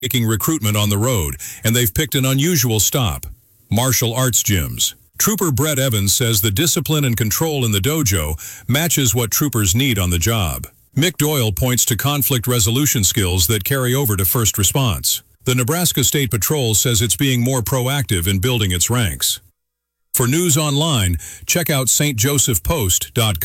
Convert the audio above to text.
taking recruitment on the road, and they've picked an unusual stop: martial arts gyms. Trooper Brett Evans says the discipline and control in the dojo matches what troopers need on the job. Mick Doyle points to conflict resolution skills that carry over to first response. The Nebraska State Patrol says it's being more proactive in building its ranks. For news online, check out stjosephpost.com.